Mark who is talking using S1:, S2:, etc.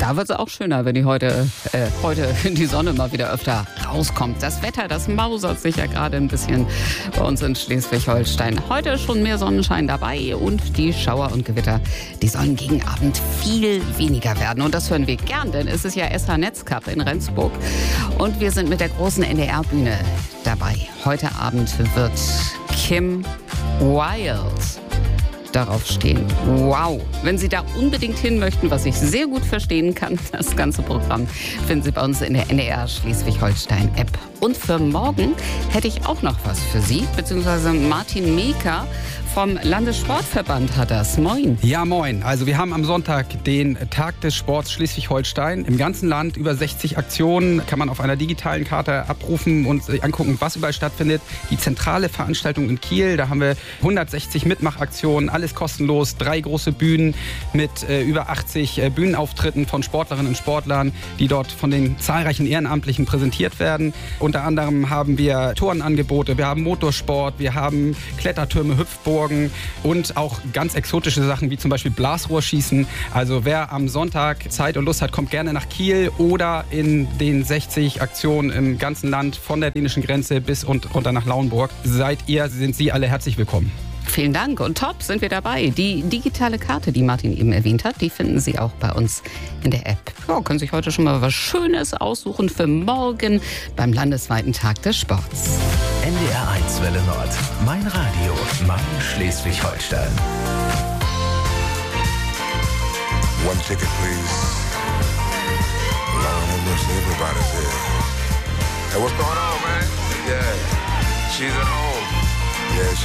S1: Da wird es auch schöner, wenn heute die Sonne mal wieder öfter rauskommt. Das Wetter, das mausert sich ja gerade ein bisschen bei uns in Schleswig-Holstein. Heute schon mehr Sonnenschein dabei und die Schauer und Gewitter, die sollen gegen Abend viel weniger werden. Und das hören wir gern, denn es ist ja SH Netzcup in Rendsburg und wir sind mit der großen NDR-Bühne dabei. Heute Abend wird Kim Wilde darauf stehen. Wow! Wenn Sie da unbedingt hin möchten, was ich sehr gut verstehen kann, das ganze Programm finden Sie bei uns in der NDR Schleswig-Holstein-App. Und für morgen hätte ich auch noch was für Sie, beziehungsweise Martin Meeker vom Landessportverband hat das. Moin.
S2: Ja, moin. Also wir haben am Sonntag den Tag des Sports Schleswig-Holstein. Im ganzen Land über 60 Aktionen kann man auf einer digitalen Karte abrufen und sich angucken, was überall stattfindet. Die zentrale Veranstaltung in Kiel, da haben wir 160 Mitmachaktionen, alles kostenlos, 3 große Bühnen mit über 80 Bühnenauftritten von Sportlerinnen und Sportlern, die dort von den zahlreichen Ehrenamtlichen präsentiert werden. Unter anderem haben wir Turnangebote, wir haben Motorsport, wir haben Klettertürme, Hüpfburgen und auch ganz exotische Sachen wie zum Beispiel Blasrohrschießen. Also wer am Sonntag Zeit und Lust hat, kommt gerne nach Kiel oder in den 60 Aktionen im ganzen Land von der dänischen Grenze bis und runter nach Lauenburg. Sind Sie alle herzlich willkommen.
S1: Vielen Dank und top sind wir dabei. Die digitale Karte, die Martin eben erwähnt hat, die finden Sie auch bei uns in der App. Ja, können sich heute schon mal was Schönes aussuchen für morgen beim landesweiten Tag des Sports.
S3: NDR 1 Welle Nord. Mein Radio, mein Schleswig-Holstein.
S4: One ticket, please. Lord have mercy, everybody's here. Hey, what's going on, man? Yeah, she's at home. Yeah,